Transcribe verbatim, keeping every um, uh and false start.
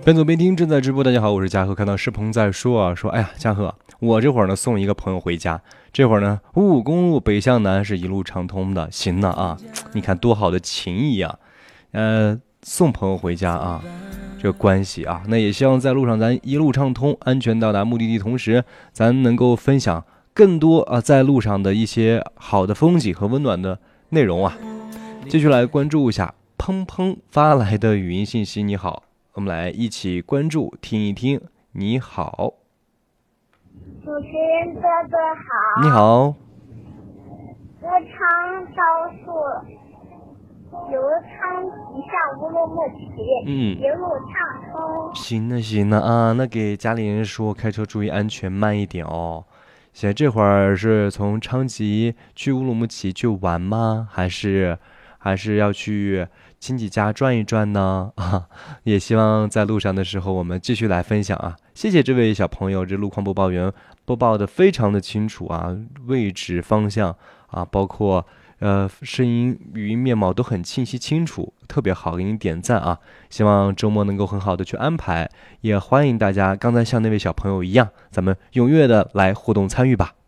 边走边听，正在直播。大家好，我是嘉禾。看到世鹏在说啊，说哎呀，嘉禾，我这会儿呢送一个朋友回家，这会儿呢五五公路北向南是一路畅通的，行呢啊，你看多好的情谊啊，呃，送朋友回家啊，这个关系啊，那也希望在路上咱一路畅通，安全到达目的地，同时咱能够分享更多啊在路上的一些好的风景和温暖的内容啊。继续来关注一下砰砰发来的语音信息。你好，我们来一起关注听一听。你好， 主持人哥哥好。 你好。 我常到处由昌吉向乌鲁木齐， 嗯， 一路畅通。 行了行了啊，那给家里人说开车注意安全，慢一点哦。现在这会儿是从昌吉去乌鲁木齐去玩吗？还是还是要去亲戚家转一转呢？啊，也希望在路上的时候我们继续来分享啊。谢谢这位小朋友，这路况播报员播报的非常的清楚啊，位置方向啊，包括呃声音语音面貌都很清晰清楚，特别好，给你点赞啊。希望周末能够很好的去安排，也欢迎大家刚才像那位小朋友一样，咱们踊跃的来互动参与吧。